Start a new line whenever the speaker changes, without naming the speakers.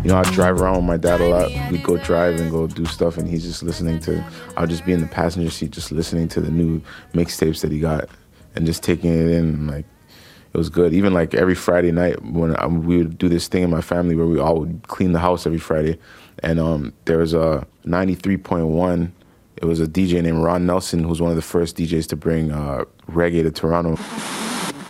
I drive around with my dad a lot. We'd go drive and go do stuff, and he's just listening to, I'll just be in the passenger seat just listening to the new mixtapes that he got and just taking it in. And, like, it was good. Even, like, every Friday night when we would do this thing in my family where we all would clean the house every Friday. And there was a 93.1. It was a DJ named Ron Nelson, who's one of the first DJs to bring reggae to Toronto.